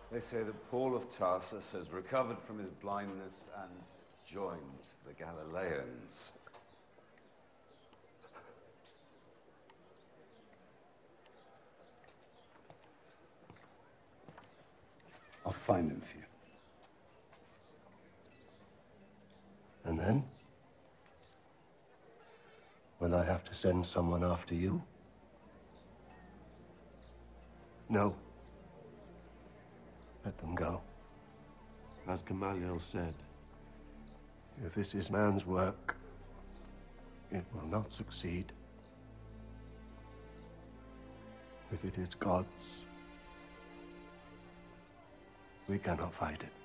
They say that Paul of Tarsus has recovered from his blindness and joined the Galileans. I'll find him for you. And then? Will I have to send someone after you? No. Let them go. As Gamaliel said, if this is man's work, it will not succeed. If it is God's, we cannot fight it.